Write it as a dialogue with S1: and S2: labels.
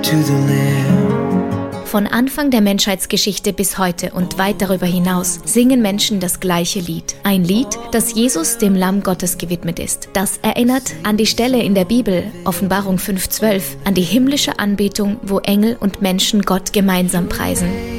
S1: to the Lamb.
S2: Von Anfang der Menschheitsgeschichte bis heute und weit darüber hinaus singen Menschen das gleiche Lied. Ein Lied, das Jesus, dem Lamm Gottes, gewidmet ist. Das erinnert an die Stelle in der Bibel, Offenbarung 5,12, an die himmlische Anbetung, wo Engel und Menschen Gott gemeinsam preisen.